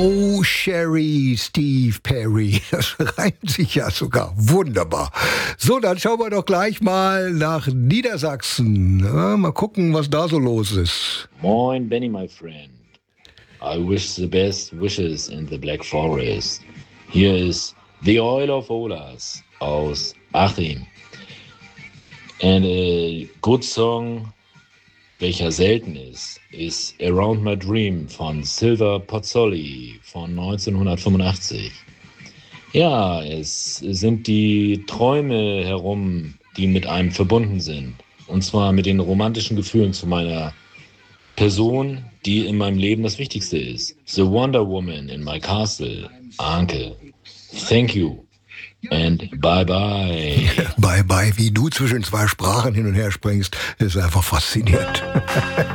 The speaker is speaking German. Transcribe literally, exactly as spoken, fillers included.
Oh, Sherry, Steve Perry. Das reimt sich ja sogar wunderbar. So, dann schauen wir doch gleich mal nach Niedersachsen. Ja, mal gucken, was da so los ist. Moin, Benny, my friend. I wish the best wishes in the Black Forest. Hier ist The Oil of Olas aus Achim. And a good song, welcher selten ist, ist Around My Dream von Silver Pozzoli von neunzehnhundertfünfundachtzig. Ja, es sind die Träume herum, die mit einem verbunden sind. Und zwar mit den romantischen Gefühlen zu meiner Person, die in meinem Leben das Wichtigste ist. The Wonder Woman in my castle, Anke. Thank you. And bye bye. Bye bye, wie du zwischen zwei Sprachen hin und her springst, ist einfach faszinierend.